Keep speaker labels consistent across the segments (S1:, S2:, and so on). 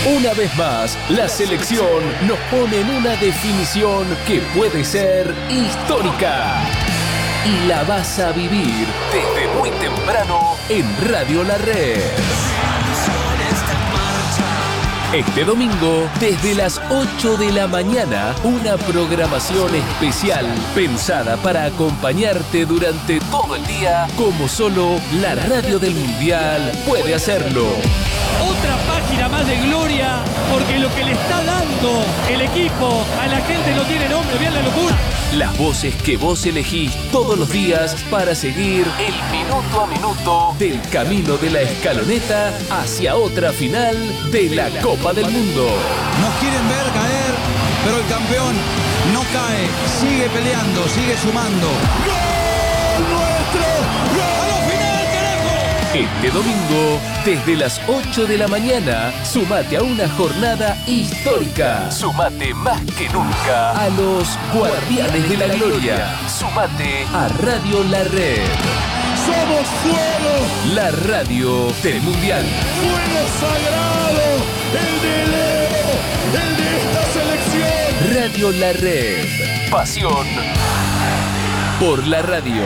S1: Una vez más, la selección nos pone en una definición que puede ser histórica. Y la vas a vivir desde muy temprano en Radio La Red. Este domingo, desde las 8 de la mañana, una programación especial pensada para acompañarte durante todo el día, como solo la radio del Mundial puede hacerlo.
S2: Otra página más de gloria, porque lo que le está dando el equipo a la gente no tiene nombre, vean la locura.
S1: Las voces que vos elegís todos los días para seguir el minuto a minuto del camino de la escaloneta hacia otra final de la Copa del Mundo.
S3: Nos quieren ver caer, pero el campeón no cae, sigue peleando, sigue sumando. ¡Gol nuestro! ¡Gol! ¡A la final, carajo!
S1: Este domingo, desde las 8 de la mañana, sumate a una jornada histórica. Sumate más que nunca a los Guardianes de la Gloria. Sumate a Radio La Red.
S4: ¡Somos fuego!
S1: La radio del Mundial.
S4: ¡Fuego sagrado! ¡El de Leo! ¡El de esta selección!
S1: Radio La Red. Pasión por la radio.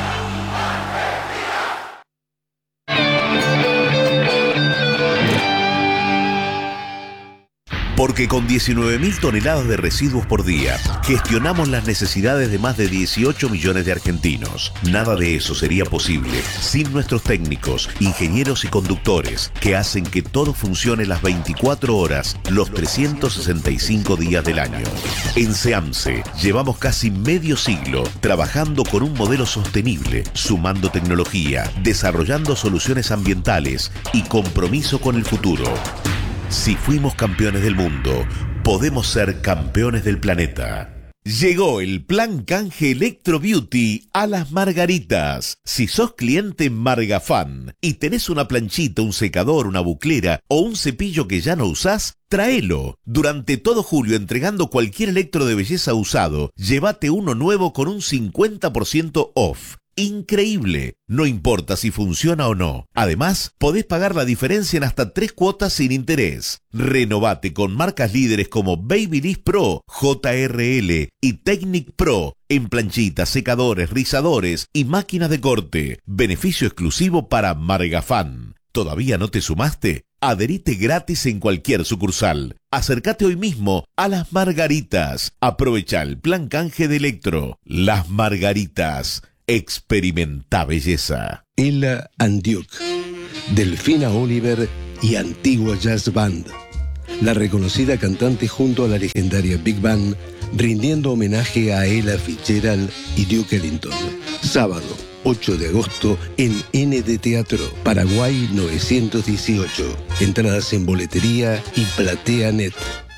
S5: Porque con 19.000 toneladas de residuos por día, gestionamos las necesidades de más de 18 millones de argentinos. Nada de eso sería posible sin nuestros técnicos, ingenieros y conductores, que hacen que todo funcione las 24 horas, los 365 días del año. En SEAMSE llevamos casi medio siglo trabajando con un modelo sostenible, sumando tecnología, desarrollando soluciones ambientales y compromiso con el futuro. Si fuimos campeones del mundo, podemos ser campeones del planeta. Llegó el plan canje Electro Beauty a Las Margaritas. Si sos cliente Margafan y tenés una planchita, un secador, una buclera o un cepillo que ya no usás, tráelo. Durante todo julio, entregando cualquier electro de belleza usado, llévate uno nuevo con un 50% off. Increíble, no importa si funciona o no. Además, podés pagar la diferencia en hasta 3 cuotas sin interés. Renovate con marcas líderes como Babyliss Pro, JRL y Technic Pro en planchitas, secadores, rizadores y máquinas de corte. Beneficio exclusivo para Margafan. ¿Todavía no te sumaste? Adherite gratis en cualquier sucursal. Acércate hoy mismo a Las Margaritas. Aprovecha el plan canje de Electro. Las Margaritas. Experimenta belleza.
S6: Ella and Duke, Delfina Oliver y Antigua Jazz Band. La reconocida cantante junto a la legendaria Big Band, rindiendo homenaje a Ella Fitzgerald y Duke Ellington. Sábado, 8 de agosto, en ND Teatro, Paraguay 918. Entradas en boletería y PlateaNet.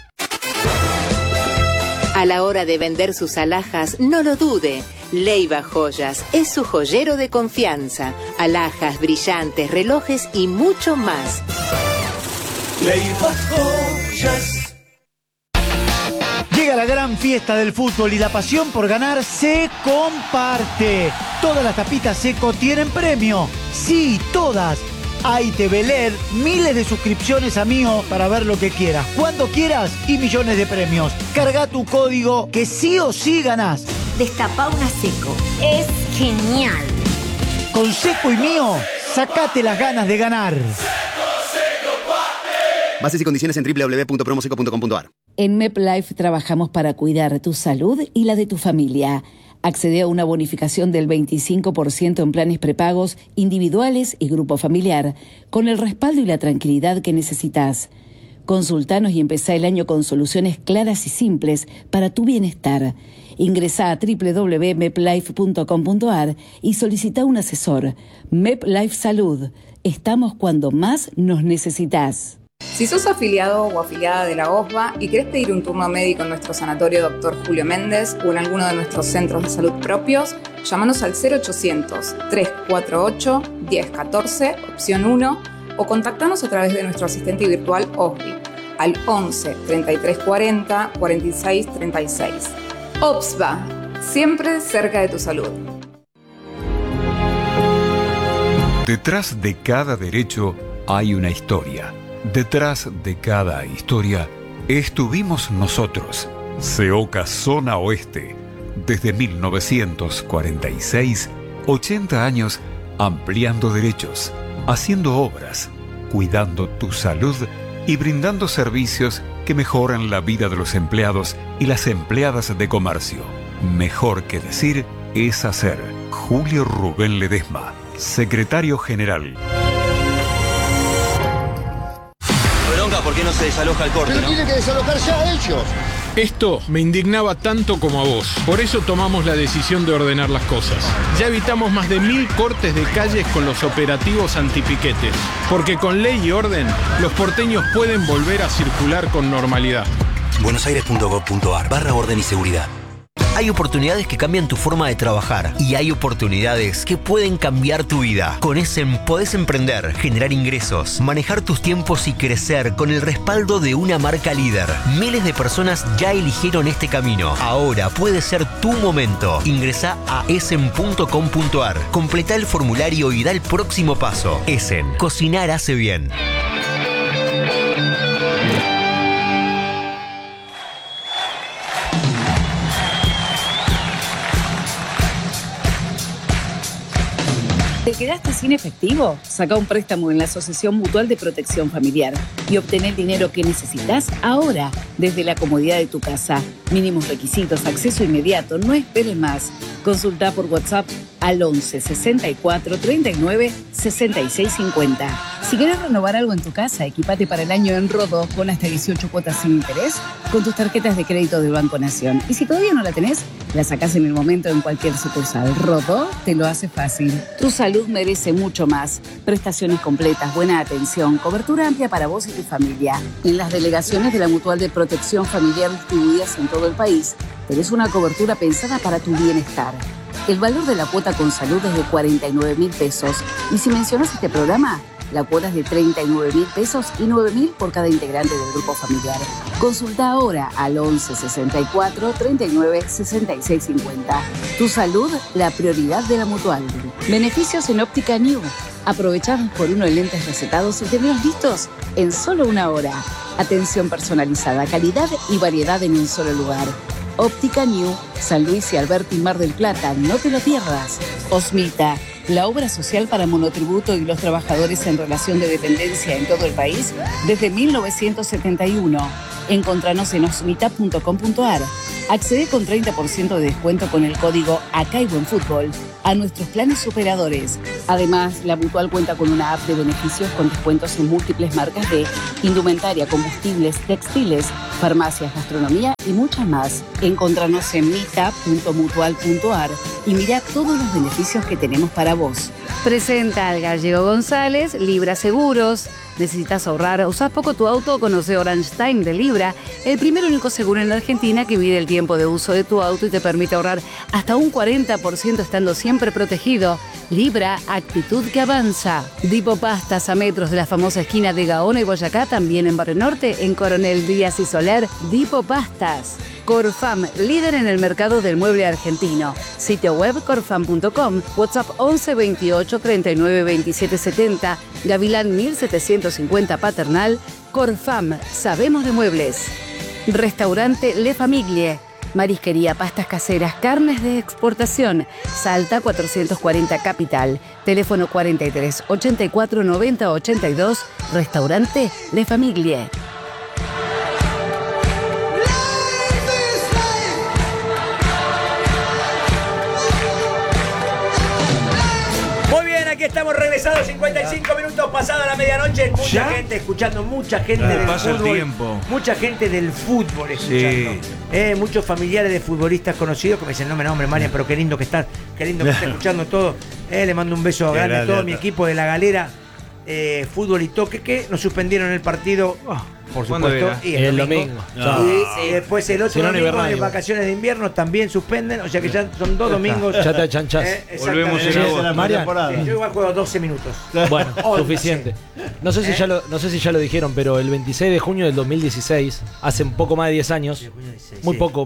S7: A la hora de vender sus alhajas, no lo dude. Leiva Joyas es su joyero de confianza. Alhajas, brillantes, relojes y mucho más.
S4: Leiva Joyas.
S8: Llega la gran fiesta del fútbol y la pasión por ganar se comparte. Todas las tapitas Seco tienen premio. Sí, todas. AITV LED, miles de suscripciones a Mío para ver lo que quieras, cuando quieras y millones de premios. Carga tu código que sí o sí ganás.
S9: Destapa una Seco. Es genial.
S8: Con Seco y Mío, sacate las ganas de ganar.
S10: Bases y condiciones en www.promoseco.com.ar.
S11: En MepLife trabajamos para cuidar tu salud y la de tu familia. Accede a una bonificación del 25% en planes prepagos individuales y grupo familiar, con el respaldo y la tranquilidad que necesitas. Consultanos y empezá el año con soluciones claras y simples para tu bienestar. Ingresá a www.meplife.com.ar y solicita un asesor. MepLife Salud. Estamos cuando más nos necesitas.
S12: Si sos afiliado o afiliada de la OSBA y querés pedir un turno médico en nuestro sanatorio Dr. Julio Méndez o en alguno de nuestros centros de salud propios, llámanos al 0800-348-1014, opción 1, o contactanos a través de nuestro asistente virtual OSBI al 11 33 40 46 36. OSBA, siempre cerca de tu salud.
S13: Detrás de cada derecho hay una historia. Detrás de cada historia estuvimos nosotros. Seoca Zona Oeste. Desde 1946, 80 años ampliando derechos, haciendo obras, cuidando tu salud y brindando servicios que mejoran la vida de los empleados y las empleadas de comercio. Mejor que decir es hacer. Julio Rubén Ledesma, secretario general.
S14: Bronca, ¿por qué no se desaloja el corte?
S4: Pero tienen que desalojar ya ellos.
S15: Esto me indignaba tanto como a vos. Por eso tomamos la decisión de ordenar las cosas. Ya evitamos más de 1000 cortes de calles con los operativos antipiquetes. Porque con ley y orden, los porteños pueden volver a circular con normalidad.
S16: buenosaires.gov.ar/orden y seguridad. Hay oportunidades que cambian tu forma de trabajar y hay oportunidades que pueden cambiar tu vida. Con Essen podés emprender, generar ingresos, manejar tus tiempos y crecer con el respaldo de una marca líder. Miles de personas ya eligieron este camino. Ahora puede ser tu momento. Ingresá a essen.com.ar, completá el formulario y da el próximo paso. Essen, cocinar hace bien.
S11: ¿Te quedaste sin efectivo? Saca un préstamo en la Asociación Mutual de Protección Familiar y obtén el dinero que necesitas ahora, desde la comodidad de tu casa. Mínimos requisitos, acceso inmediato, no esperes más. Consulta por WhatsApp al 11 64 39 66 50. Si querés renovar algo en tu casa, equipate para el año en Rodó con hasta 18 cuotas sin interés con tus tarjetas de crédito del Banco Nación. Y si todavía no la tenés, la sacás en el momento en cualquier sucursal. Rodó te lo hace fácil. Tu salud merece mucho más. Prestaciones completas, buena atención, cobertura amplia para vos y tu familia. En las delegaciones de la Mutual de Protección Familiar distribuidas en todo el país, tenés una cobertura pensada para tu bienestar. El valor de la cuota con salud es de 49.000 pesos. Y si mencionas este programa, la cuota es de 39.000 pesos y 9.000 por cada integrante del grupo familiar. Consulta ahora al 11 64 39 66 50. Tu salud, la prioridad de la Mutual. Beneficios en Óptica New. Aprovechá 2x1 en lentes recetados y tenlos listos en solo una hora. Atención personalizada, calidad y variedad en un solo lugar. Óptica New, San Luis y Alberti, Mar del Plata. No te lo pierdas. Osmita, la obra social para monotributo y los trabajadores en relación de dependencia en todo el país desde 1971. Encontranos en osmita.com.ar. Accede con 30% de descuento con el código Acá y Buen Fútbol a nuestros planes superadores. Además, la Mutual cuenta con una app de beneficios con descuentos en múltiples marcas de indumentaria, combustibles, textiles, farmacias, gastronomía y muchas más. Encontranos en mita.mutual.ar y mira todos los beneficios que tenemos para vos.
S17: Presenta al Gallego González, Libra Seguros. ¿Necesitas ahorrar? ¿Usás poco tu auto? Conoce Orange Time de Libra, el primer y único seguro en la Argentina que mide el tiempo de uso de tu auto y te permite ahorrar hasta un 40% estando siempre protegido. Libra, actitud que avanza. Dipo Pastas, a metros de la famosa esquina de Gaona y Boyacá, también en Barrio Norte, en Coronel Díaz y Soler. Dipo Pastas. Corfam, líder en el mercado del mueble argentino. Sitio web corfam.com, WhatsApp 11 28 39 27 70, Gavilán 1750 Paternal. Corfam, sabemos de muebles. Restaurante Le Famiglie. Marisquería, pastas caseras, carnes de exportación. Salta 440 Capital. Teléfono 43 84 90 82. Restaurante Le Famiglie.
S18: Aquí estamos regresados, 55 minutos pasada la medianoche. Mucha gente escuchando, mucha gente del fútbol. Mucha gente del fútbol escuchando. Sí. Muchos familiares de futbolistas conocidos que me dicen, no me nombres, Marian, pero qué lindo que estás escuchando todo. Le mando un beso grande a todo mi equipo de La Galera, Fútbol y Toque, que nos suspendieron el partido. Por supuesto, y el domingo. Y después el otro domingo de vacaciones de invierno también suspenden, o sea que ya son 2 domingos.
S19: Ya te chanchás.
S18: Volvemos en la temporada. Yo igual juego 12 minutos.
S19: Bueno, suficiente. No sé si ya lo dijeron, pero el 26 de junio del 2016, hace un poco más de 10 años, muy poco,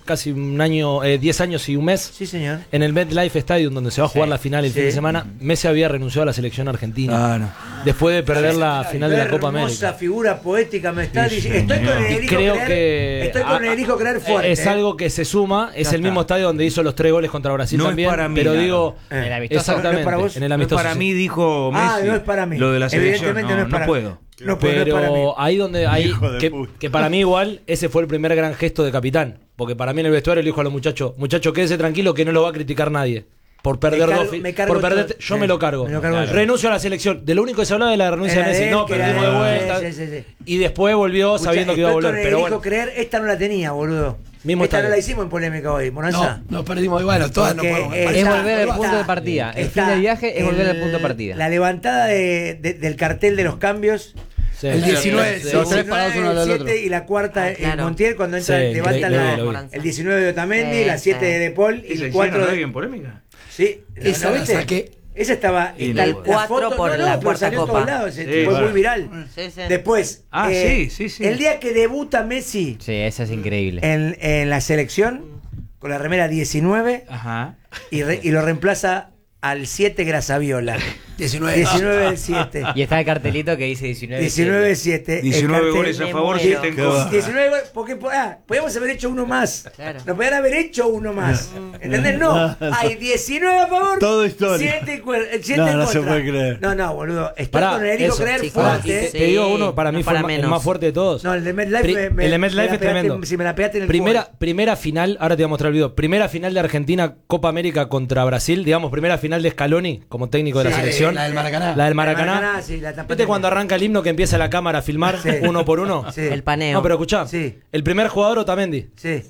S19: casi un año, 10 años y un mes.
S18: Sí, señor.
S19: En el MetLife Stadium, donde se va a jugar la final el fin de semana, Messi había renunciado a la selección argentina. Después de perder la final de la Copa América.
S18: Hermosa figura poética me está diciendo. Estoy con el elijo creer fuerte.
S19: Es algo que se suma, es el mismo estadio donde hizo los 3 goles contra Brasil también.
S20: Es para mí,
S19: pero digo,
S20: exactamente, en el amistoso. Para mí dijo Messi.
S18: No es para mí.
S20: Lo de la selección, no puedo.
S19: Pero ahí donde hay que para mí igual ese fue el primer gran gesto de capitán, porque para mí en el vestuario le dijo a los muchachos, quédese tranquilo que no lo va a criticar nadie por perder yo me lo cargo. Renuncio a la selección. De lo único que se hablaba de la renuncia de Messi, perdimos de vuelta. Y después volvió sabiendo que iba a volver. Pero bueno,
S18: creer, esta no la tenía, boludo. Esta no la hicimos en polémica hoy, Bonanza.
S21: No perdimos igual, todas no podemos.
S22: Es volver al punto de partida. El fin del viaje es volver al punto de partida.
S18: La levantada del cartel de los cambios.
S21: Sí. El 19,
S18: los 3 parados uno al otro. Y la cuarta en Montiel, cuando entra, levanta el 19 de Otamendi, la 7 de De Paul y el 4 de.
S20: ¿En polémica?
S18: Sí,
S21: esa la saqué.
S18: Esa estaba
S22: el 4 por la cuarta copa.
S18: Fue muy viral. Después, el día que debuta Messi.
S22: Sí, esa es increíble.
S18: En la selección, con la remera 19, y lo reemplaza al 7 Grasaviola. 19 del 7.
S22: Y está el cartelito que dice 19
S18: del 7.
S20: 19 goles a favor, 7 en contra.
S18: 19 goles, porque podíamos haber hecho uno más.
S22: Claro.
S18: Nos podían haber hecho uno más. ¿Entendés? No. Hay 19 a favor,
S21: todo historia.
S18: 7 en contra.
S21: No se puede creer.
S18: No, boludo. Está con el hijo creer fuerte.
S19: Te digo uno, para mí fue el más fuerte de todos.
S18: No, el de MetLife
S19: es tremendo.
S18: Si me la pegaste en el
S19: primera final, ahora te voy a mostrar el video. Primera final de Argentina, Copa América contra Brasil. Digamos, primera final de Scaloni como técnico de la selección.
S21: La del Maracaná.
S19: La del Maracaná. ¿Viste cuando arranca el himno que empieza la cámara a filmar uno por uno?
S18: Sí.
S22: El paneo.
S19: No, pero escuchá. El primer jugador Otamendi.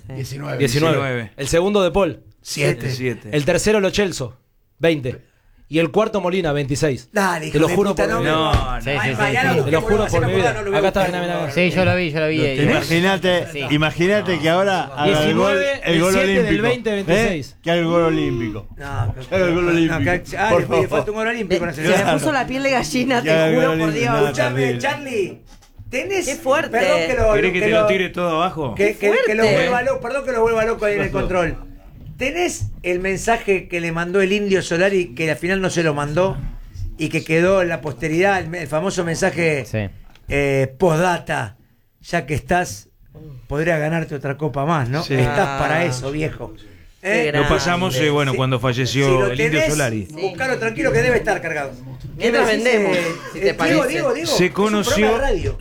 S21: 19.
S19: El segundo De Paul.
S21: 7.
S19: El tercero Lo Celso. 20. Y el cuarto Molina, 26.
S18: Dale,
S19: te lo juro por mi
S18: vida.
S19: Te lo juro por mi vida. Acá está, mirá.
S22: Sí, yo lo vi.
S21: Imagínate que ahora haga
S19: 19,
S21: el gol olímpico.
S19: Del 2026.
S21: Que haga el gol olímpico.
S18: Que haga el gol olímpico. Le falta un gol olímpico.
S23: Se me puso la piel de gallina, te juro por Dios.
S18: Escuchame, Charlie. ¿Tenés?
S23: Qué fuerte.
S20: ¿Querés que te lo tire todo abajo?
S18: Que lo vuelva loco. Perdón que lo vuelva loco ahí en el control. ¿Tenés el mensaje que le mandó el Indio Solari, que al final no se lo mandó y que quedó en la posteridad, el famoso mensaje postdata? Ya que estás, podrías ganarte otra copa más, ¿no? Estás para eso, viejo.
S20: Lo pasamos, cuando falleció el Indio Solari.
S18: Buscalo tranquilo que debe estar cargado.
S23: Mientras vendemos, si te parece.
S18: Diego,
S20: se conoció.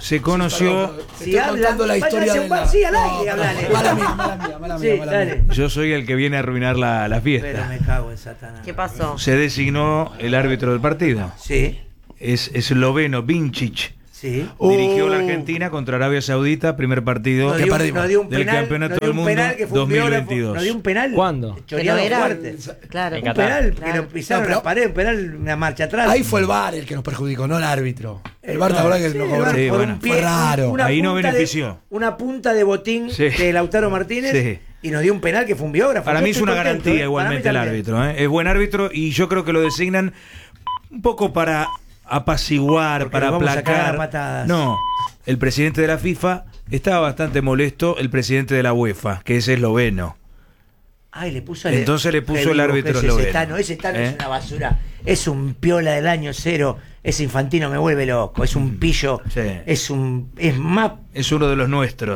S18: Si hablan,
S21: la historia de la...
S18: Sí, al aire, hablale.
S21: Mala mía.
S20: Yo soy el que viene a arruinar la fiesta.
S18: Pero me cago en Satanás.
S23: ¿Qué pasó?
S20: Se designó el árbitro del partido.
S18: Sí.
S20: Es esloveno, Vincic.
S18: Sí.
S20: Dirigió la Argentina contra Arabia Saudita, primer partido
S18: del
S20: Campeonato del Mundo 2022.
S18: ¿No dio un penal?
S19: ¿Cuándo?
S18: Choreado fuerte.
S23: Claro.
S18: Un penal que lo pisaron la pared, un penal, una marcha atrás.
S21: Ahí fue el VAR el que nos perjudicó, no el árbitro. El VAR, ¿te acordás que lo cobró?
S20: Sí, bueno.
S21: Fue raro.
S20: Ahí no benefició.
S18: Una punta de botín de Lautaro Martínez y nos dio un penal que fue un biógrafo.
S20: Para mí es una garantía igualmente el árbitro. Es buen árbitro y yo creo que lo designan un poco para apaciguar, para aplacar. No, el presidente de la FIFA estaba bastante molesto, el presidente de la UEFA, que es esloveno. Entonces le puso el árbitro esloveno.
S18: Ese Tano es una basura. Es un piola del año cero. Ese Infantino me vuelve loco. Es un pillo. Es uno
S20: de los nuestros.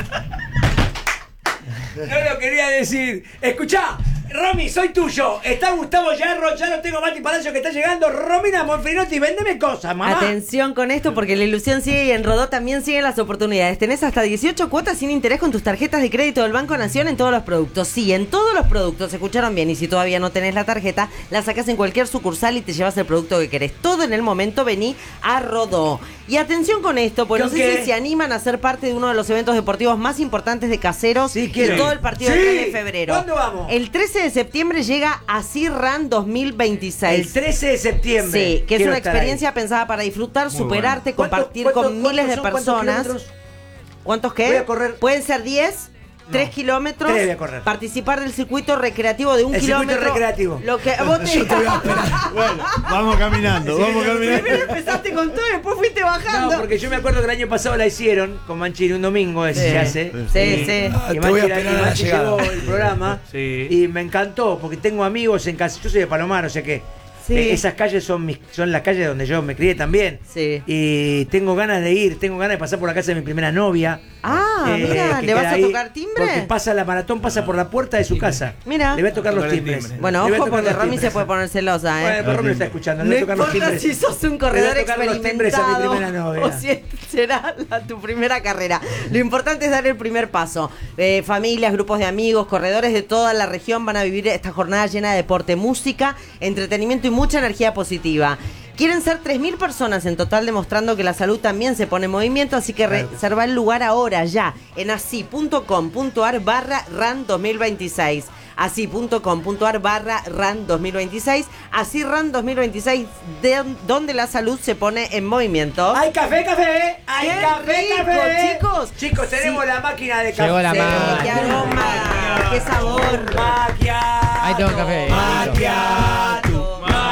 S18: No lo quería decir. Escuchá, Romy, soy tuyo. Está Gustavo Yarro, ya lo tengo Mati Palacio que está llegando. Romina Monfrinotti, vendeme cosas, mamá.
S23: Atención con esto porque la ilusión sigue y en Rodó también siguen las oportunidades. Tenés hasta 18 cuotas sin interés con tus tarjetas de crédito del Banco Nación en todos los productos. Sí, en todos los productos, escucharon bien. Y si todavía no tenés la tarjeta, la sacás en cualquier sucursal y te llevas el producto que querés. Todo en el momento, vení a Rodó. Y atención con esto, porque no sé si se animan a ser parte de uno de los eventos deportivos más importantes de Caseros y todo el partido del 3 de febrero.
S18: ¿Cuándo vamos?
S23: El 13 de septiembre llega a Run 2026.
S18: El 13 de septiembre.
S23: Sí, que es una experiencia pensada para disfrutar, superarte, compartir con miles de personas. ¿Cuántos qué?
S18: Voy a correr.
S23: Pueden ser 10, 3 kilómetros.
S18: 3 voy a correr.
S23: Participar del circuito recreativo de 1 kilómetro.
S18: Circuito recreativo.
S23: Lo que vos te...
S21: Yo te voy a esperar. Bueno, vamos caminando.
S23: Primero empezaste con todo y después fuiste bajando.
S18: No, porque yo me acuerdo que el año pasado la hicieron con Manchini un domingo, se hace.
S23: Sí.
S18: Y Manchini llegó el programa y me encantó porque tengo amigos en casa. Yo soy de Palomar, o sea que esas calles son las calles donde yo me crié también.
S23: Sí.
S18: Y tengo ganas de ir, tengo ganas de pasar por la casa de mi primera novia.
S23: Mira, ¿le vas a tocar timbre?
S18: Porque pasa la maratón, pasa por la puerta de su casa.
S23: Mira.
S18: Le voy a tocar los timbres.
S23: Bueno, ojo porque Romy se puede poner celosa,
S18: Bueno, pero Romy lo está escuchando. Le voy a tocar los timbres.
S23: Si sos un corredor experimentado
S18: a mi novia.
S23: o si será tu primera carrera. Lo importante es dar el primer paso. Familias, grupos de amigos, corredores de toda la región van a vivir esta jornada llena de deporte, música, entretenimiento y mucha energía positiva. Quieren ser 3.000 personas en total, demostrando que la salud también se pone en movimiento, así que reserva el lugar ahora, ya, en así.com.ar/RAN 2026. Así.com.ar/RAN 2026. Así RAN 2026, donde la salud se pone en movimiento.
S18: ¡Hay café! ¡Hay café!
S23: Chicos!
S18: Chicos, tenemos la máquina de café.
S22: Llegó la máquina.
S23: ¡Qué aroma! ¡Qué sabor!
S22: Ahí tengo café.
S18: Macchiato.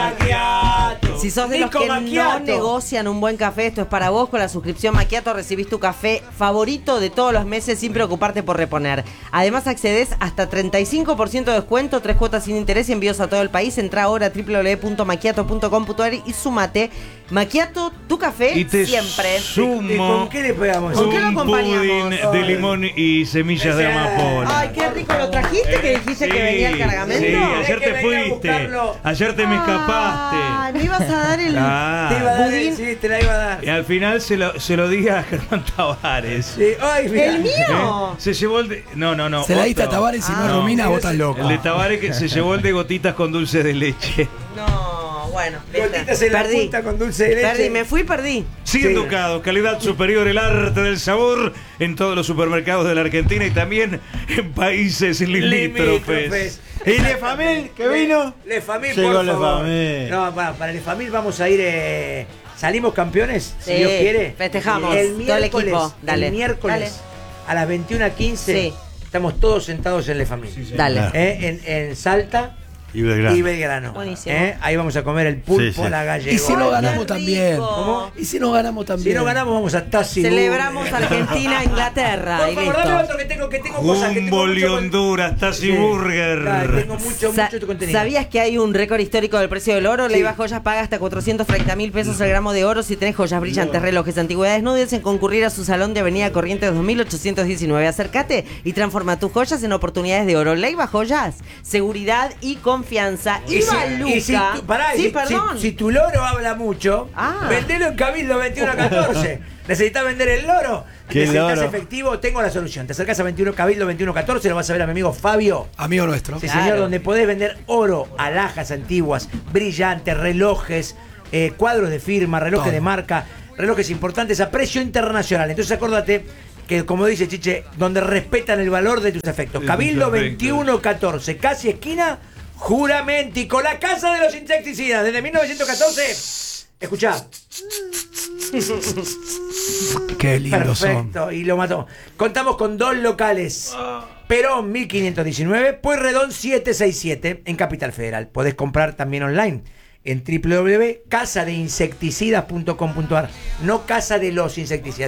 S23: Si sos de los que no negocian un buen café, esto es para vos. Con la suscripción Macchiato recibís tu café favorito de todos los meses sin preocuparte por reponer. Además accedes hasta 35% de descuento, 3 cuotas sin interés y envíos a todo el país. Entra ahora a www.macchiato.com.ar y sumate. Macchiato, tu café
S20: y te
S23: siempre.
S20: Sumo
S18: ¿Con qué le pegamos?
S23: ¿Con qué lo
S20: un
S23: acompañamos?
S20: pudín de limón y semillas de amapola.
S23: Ay, qué rico. ¿Lo trajiste que dijiste que venía el cargamento?
S20: Sí, ayer te fuiste. Ayer te me escapaste.
S23: Ay, me ibas a dar el budín.
S18: Sí, te la iba a dar.
S20: Y al final se lo dije a Germán Tavares.
S18: Sí. Ay, mira.
S23: ¿El mío?
S20: Se llevó el de... No.
S21: Se la diste a Tavares y no a Romina, vos estás loco.
S20: El de Tavares que se llevó el de gotitas con dulce de leche.
S23: No, bueno.
S18: Gotitas en la punta con dulce de leche.
S23: Perdí.
S20: 100 ducados, calidad superior, el arte del sabor en todos los supermercados de la Argentina y también en países limítrofes.
S18: ¿Y Le Famil que vino? Le Famil, por favor.
S21: Le Famil.
S18: No, para Le Famil vamos a ir... ¿Salimos campeones?
S23: Sí,
S18: si Dios quiere.
S23: Festejamos.
S18: El miércoles,
S23: todo el equipo. Dale.
S18: El miércoles a las 21:15
S23: Sí.
S18: estamos todos sentados en Le Famil.
S23: Dale.
S18: En Salta y Belgrano.
S23: Buenísimo.
S18: Ahí vamos a comer el pulpo a la gallega.
S21: Y si no ganamos
S23: qué
S21: también.
S23: rico.
S21: ¿Cómo? Y si no ganamos también.
S18: Si no ganamos vamos a Tassi.
S23: Celebramos Argentina, Inglaterra.
S18: Por favor, dame otro que tengo cosas que tengo
S20: Humboldt y
S18: mucho
S20: Honduras, Tassi Burger.
S18: Tengo mucho contenido.
S23: ¿Sabías que hay un récord histórico del precio del oro? Leiva Joyas paga hasta 430.000 pesos el gramo de oro si tenés joyas brillantes, relojes, antigüedades. No dudes en concurrir a su salón de Avenida Corrientes 2819. Acércate y transforma tus joyas en oportunidades de oro. Leiva Joyas, seguridad y confianza.
S18: Si tu loro habla mucho, vendelo en Cabildo 2114. ¿Necesitas vender el loro? ¿Necesitas efectivo? Tengo la solución. Te acercas a Cabildo 2114, lo vas a ver a mi amigo Fabio.
S21: Amigo nuestro.
S18: Sí, señor, donde podés vender oro, alhajas antiguas, brillantes, relojes, cuadros de firma, relojes de marca, relojes importantes a precio internacional. Entonces acordate que, como dice Chiche, donde respetan el valor de tus efectos. Cabildo 2114, casi esquina Juramentico, la casa de los insecticidas, desde 1914. Escuchá.
S21: Qué lindo.
S18: Perfecto, y lo mató. Contamos con 2 locales. Perón 1519, Pueyrredón 767 en Capital Federal. Podés comprar también online en www.casadeinsecticidas.com.ar. No Casa de los Insecticidas.